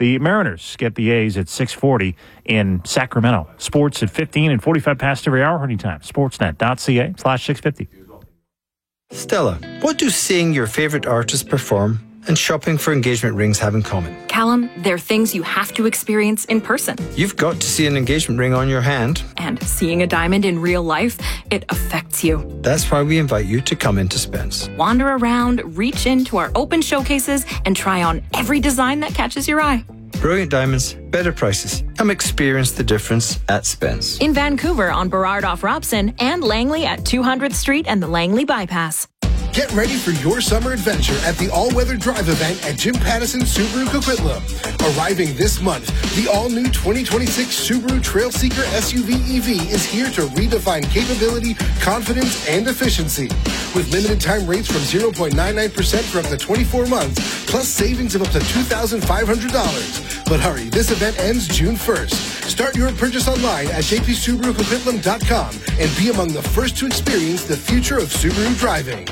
The Mariners get the A's at 6:40 in Sacramento. Sports at 15 and 45 past every hour. Anytime. Sportsnet.ca/650. Stella, what do seeing your favorite artist perform and shopping for engagement rings have in common? Callum, they're things you have to experience in person. You've got to see an engagement ring on your hand. And seeing a diamond in real life, it affects you. That's why we invite you to come into Spence. Wander around, reach into our open showcases, and try on every design that catches your eye. Brilliant diamonds, better prices. Come experience the difference at Spence. In Vancouver on Burrard off Robson and Langley at 200th Street and the Langley Bypass. Get ready for your summer adventure at the All-Weather Drive event at Jim Pattison Subaru Coquitlam. Arriving this month, the all-new 2026 Subaru Trailseeker SUV EV is here to redefine capability, confidence, and efficiency. With limited time rates from 0.99% for up to 24 months, plus savings of up to $2,500. But hurry, this event ends June 1st. Start your purchase online at jpsubarucoquitlam.com and be among the first to experience the future of Subaru driving.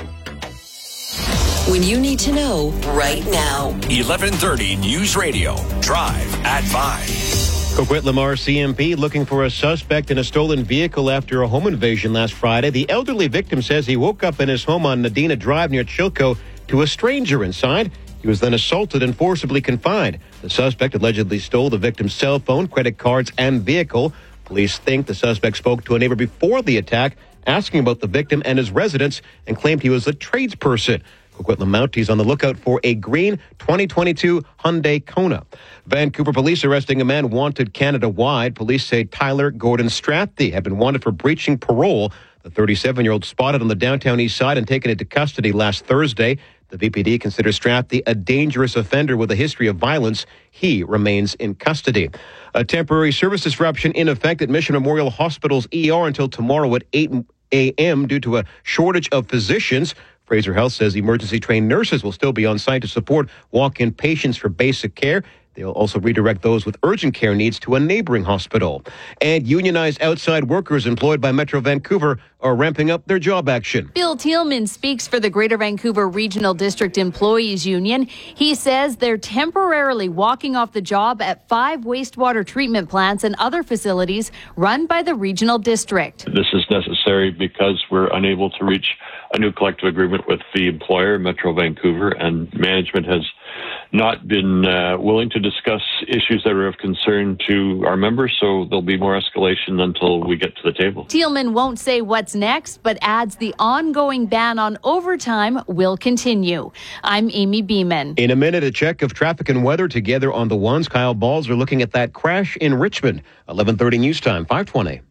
When you need to know right now. 1130 News Radio. Drive at 5. Coquitlam RCMP looking for a suspect in a stolen vehicle after a home invasion last Friday. The elderly victim says he woke up in his home on Nadina Drive near Chilco to a stranger inside. He was then assaulted and forcibly confined. The suspect allegedly stole the victim's cell phone, credit cards, and vehicle. Police think the suspect spoke to a neighbor before the attack, asking about the victim and his residence, and claimed he was a tradesperson. Coquitlam Mounties on the lookout for a green 2022 Hyundai Kona. Vancouver police arresting a man wanted Canada-wide. Police say Tyler Gordon Strathy had been wanted for breaching parole. The 37-year-old spotted on the downtown east side and taken into custody last Thursday. The VPD considers Strathy a dangerous offender with a history of violence. He remains in custody. A temporary service disruption in effect at Mission Memorial Hospital's ER until tomorrow at 8 a.m. due to a shortage of physicians. Fraser Health says emergency-trained nurses will still be on site to support walk-in patients for basic care. They'll also redirect those with urgent care needs to a neighboring hospital. And unionized outside workers employed by Metro Vancouver are ramping up their job action. Bill Thielman speaks for the Greater Vancouver Regional District Employees Union. He says they're temporarily walking off the job at 5 wastewater treatment plants and other facilities run by the regional district. This is necessary because we're unable to reach a new collective agreement with the employer, Metro Vancouver, and management has not been willing to discuss issues that are of concern to our members, so there'll be more escalation until we get to the table. Thielman won't say what's next, but adds the ongoing ban on overtime will continue. I'm Amy Beeman. In a minute, a check of traffic and weather together on the ones. Kyle Balls are looking at that crash in Richmond. 11:30 news time, 5:20.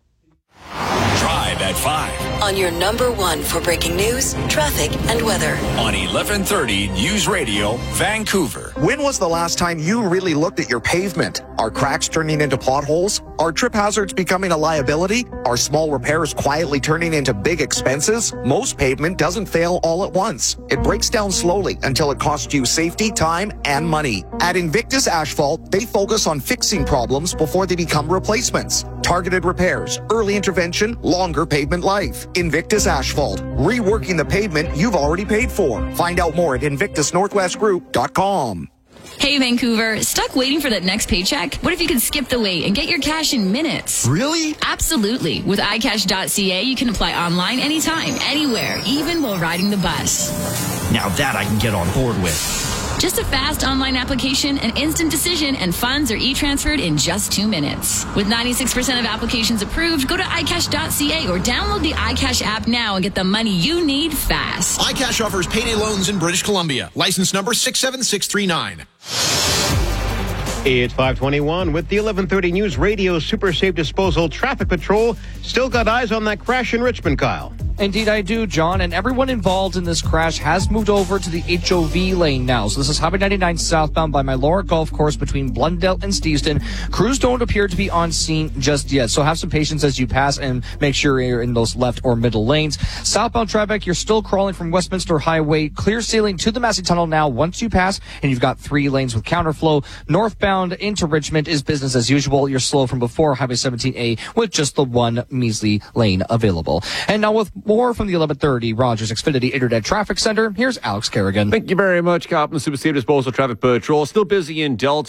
Drive at 5. On your number one for breaking news, traffic, and weather. On 1130 News Radio, Vancouver. When was the last time you really looked at your pavement? Are cracks turning into potholes? Are trip hazards becoming a liability? Are small repairs quietly turning into big expenses? Most pavement doesn't fail all at once. It breaks down slowly until it costs you safety, time, and money. At Invictus Asphalt, they focus on fixing problems before they become replacements. Targeted repairs, early intervention, longer pavement life. Invictus Asphalt, reworking the pavement you've already paid for. Find out more at invictusnorthwestgroup.com. Hey, Vancouver, stuck waiting for that next paycheck? What if you could skip the wait and get your cash in minutes? Really? Absolutely. With iCash.ca, you can apply online anytime, anywhere, even while riding the bus. Now that I can get on board with. Just a fast online application, an instant decision, and funds are e-transferred in just 2 minutes. With 96% of applications approved, go to iCash.ca or download the iCash app now and get the money you need fast. iCash offers payday loans in British Columbia. License number 67639. It's 5:21 with the 1130 News Radio Super Safe Disposal Traffic Patrol. Still got eyes on that crash in Richmond, Kyle. Indeed, I do, John. And everyone involved in this crash has moved over to the HOV lane now. So this is Highway 99 southbound by Mylora Golf Course between Blundell and Steveston. Crews don't appear to be on scene just yet. So have some patience as you pass and make sure you're in those left or middle lanes. Southbound traffic, you're still crawling from Westminster Highway, clear sailing to the Massey Tunnel now once you pass. And you've got 3 lanes with counterflow. Northbound into Richmond is business as usual. You're slow from before Highway 17A with just the 1 measly lane available. And now with more from the 1130 Rogers Xfinity Internet Traffic Center, here's Alex Kerrigan. Thank you very much, Captain. Super Safe Disposal Traffic Patrol. Still busy in Delta.